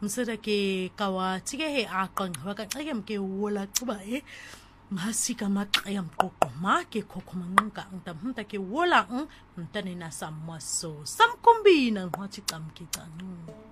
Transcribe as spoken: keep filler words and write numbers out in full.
msada ke kawa tike he aqon waka ke mke wola tsuba e ngasika maqaya mqoqo ma ke khokhoma nqa ntamhunta ke wola ntane na samwaso samkumbina ngwathi camke canu